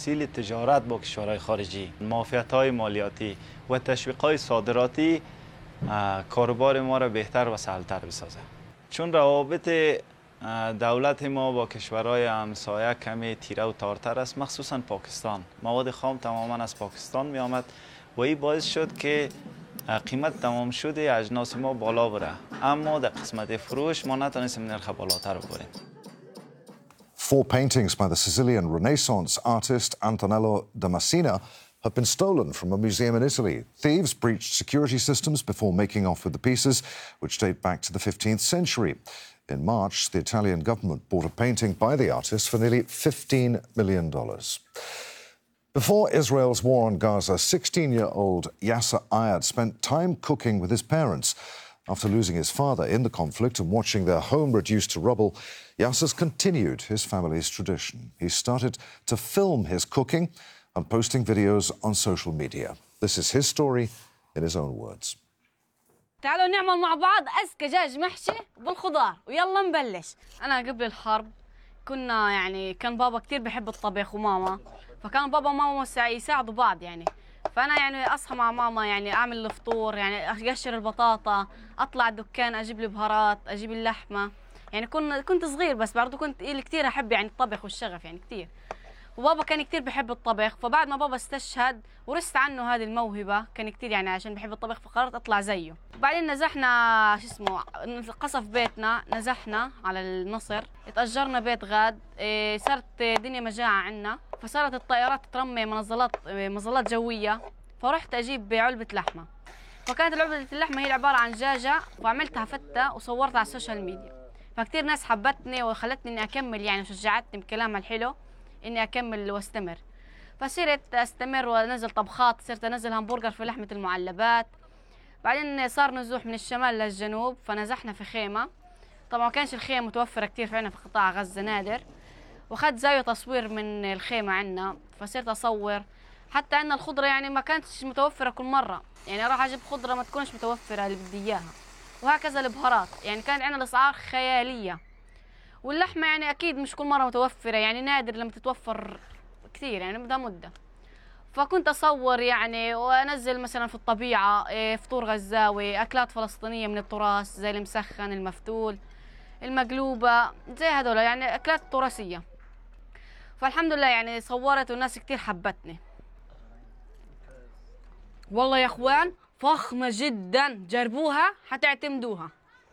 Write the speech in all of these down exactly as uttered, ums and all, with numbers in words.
وسیله تجارت با کشورهای خارجی، معافیت‌های مالیاتی و تشویق‌های صادراتی کاروبار ما را بهتر و سهل‌تر بسازه. چون روابط دولت ما با کشورهای همسایه کمی تیره و تارتر است، مخصوصا پاکستان. مواد خام تماما از پاکستان می آمد و این باعث شد که قیمت تمام شده اجناس ما بالا بره، اما در قسمت فروش ما نتونستیم نرخ بالاتر ببریم. Four paintings by the Sicilian Renaissance artist Antonello da Messina have been stolen from a museum in Italy. Thieves breached security systems before making off with the pieces, which date back to the fifteenth century. In March, the Italian government bought a painting by the artist for nearly fifteen million dollars. Before Israel's war on Gaza, sixteen-year-old Yasser Ayad spent time cooking with his parents. After losing his father in the conflict and watching their home reduced to rubble, Yasser's continued his family's tradition. He started to film his cooking and posting videos on social media. This is his story in his own words. تعالوا نعمل مع بعض أزكى دجاج محشي بالخضار ويلا نبلش. أنا قبل الحرب كنا يعني كان بابا كتير بحب الطبخ وماما، فكان بابا وماما يساعدوا بعض يعني. فأنا يعني أصحى مع ماما يعني أعمل الفطور، يعني أقشر البطاطا، أطلع الدكان أجيب لي بهارات، أجيب اللحمة. يعني كنت كنت صغير بس برضه كنت إيه كتير أحب يعني الطبخ والشغف يعني كتير. وبابا كان كتير بحب الطبخ، فبعد ما بابا استشهد ورثت عنه هذه الموهبة، كان كتير يعني عشان بحب الطبخ فقررت أطلع زيه. بعدين نزحنا شو اسمه قصف بيتنا، نزحنا على النصر، اتأجرنا بيت غاد، إيه صارت دنيا مجاعة عنا، فصارت الطائرات ترمي منظلات مظلات جوية، فرحت أجيب علبة لحمة. فكانت علبة اللحمة هي عبارة عن دجاجة، وعملتها فتة وصورتها على السوشيال ميديا، فكتير ناس حبتني وخلتني إني أكمل يعني وشجعتني بكلامها الحلو إني أكمل واستمر. فصرت أستمر وأنزل طبخات، صرت أنزل همبرجر في لحمة المعلبات. بعدين صار نزوح من الشمال للجنوب، فنزحنا في خيمة. طبعا ما كانش الخيمة متوفرة كتير في عنا في قطاع غزة، نادر. وأخذت زاوية تصوير من الخيمة عنا، فصرت أصور. حتى أن الخضرة يعني ما كانتش متوفرة كل مرة، يعني راح أجيب خضرة ما تكونش متوفرة اللي بدي إياها. وهكذا البهارات، يعني كانت عنا الأسعار خيالية. واللحمة يعني أكيد مش كل مرة متوفرة، يعني نادر لما تتوفر كثير يعني بدها مدة. فكنت أصور يعني وأنزل مثلا في الطبيعة فطور غزاوي، أكلات فلسطينية من التراث زي المسخن، المفتول، المقلوبة، زي هذول يعني أكلات تراثية. فالحمد لله يعني صورت والناس كثير حبتني. والله يا أخوان فخمة جدا، جربوها حتعتمدوها.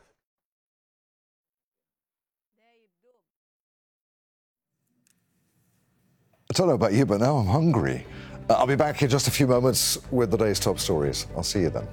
I don't know about you, but now I'm hungry. Uh, I'll be back in just a few moments with the day's top stories. I'll see you then.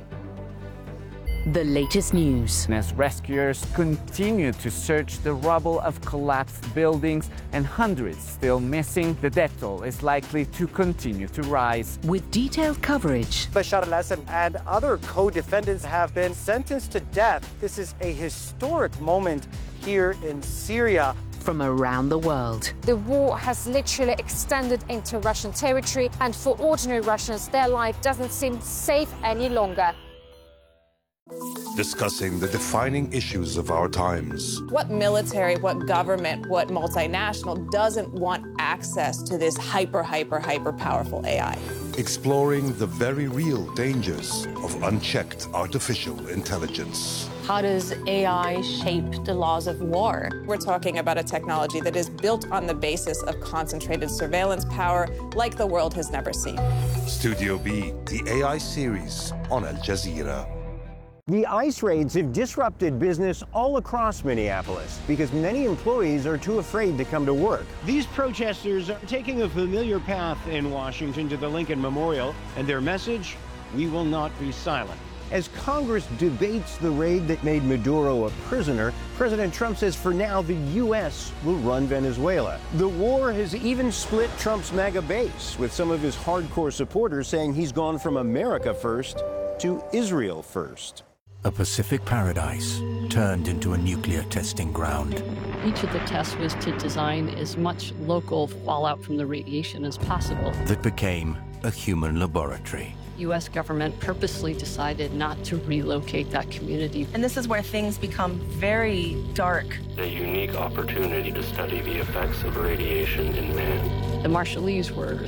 The latest news. As rescuers continue to search the rubble of collapsed buildings and hundreds still missing, the death toll is likely to continue to rise. With detailed coverage. Bashar al-Assad and other co-defendants have been sentenced to death. This is a historic moment here in Syria. From around the world. The war has literally extended into Russian territory, and for ordinary Russians, their life doesn't seem safe any longer. Discussing the defining issues of our times. What military, what government, what multinational doesn't want access to this hyper, hyper, hyper powerful A I? Exploring the very real dangers of unchecked artificial intelligence. How does A I shape the laws of war? We're talking about a technology that is built on the basis of concentrated surveillance power like the world has never seen. Studio B, the A I series on Al Jazeera. The ICE raids have disrupted business all across Minneapolis because many employees are too afraid to come to work. These protesters are taking a familiar path in Washington to the Lincoln Memorial, and their message, we will not be silent. As Congress debates the raid that made Maduro a prisoner, President Trump says for now the U S will run Venezuela. The war has even split Trump's MAGA base, with some of his hardcore supporters saying he's gone from America first to Israel first. A Pacific paradise turned into a nuclear testing ground. Each of the tests was to design as much local fallout from the radiation as possible. That became a human laboratory. U S government purposely decided not to relocate that community. And this is where things become very dark. A unique opportunity to study the effects of radiation in man. The Marshallese were